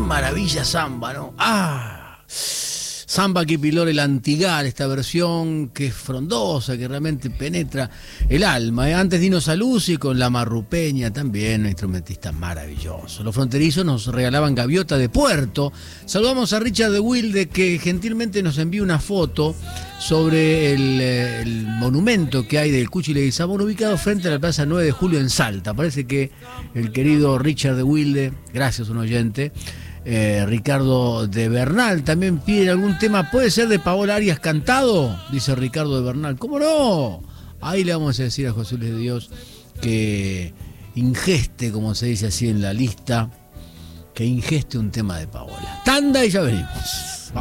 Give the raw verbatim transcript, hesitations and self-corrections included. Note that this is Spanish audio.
maravilla samba, ¿no? ¡Ah! Samba que pilora el Antigal, esta versión que es frondosa, que realmente penetra el alma. ¿eh? Antes Dino Saluzzi con La Marrupeña, también un instrumentista maravilloso. Los fronterizos nos regalaban Gaviota de Puerto. Saludamos a Richard de Wilde, que gentilmente nos envió una foto sobre el, el monumento que hay del Cuchi Leguizamón, ubicado frente a la Plaza nueve de Julio en Salta. Parece que el querido Richard de Wilde, gracias, un oyente, Eh, Ricardo de Bernal también pide algún tema. ¿Puede ser de Paola Arias cantado? Dice Ricardo de Bernal. ¿Cómo no? Ahí le vamos a decir a José Luis de Dios que ingeste, como se dice así en la lista, que ingeste un tema de Paola. Tanda y ya venimos.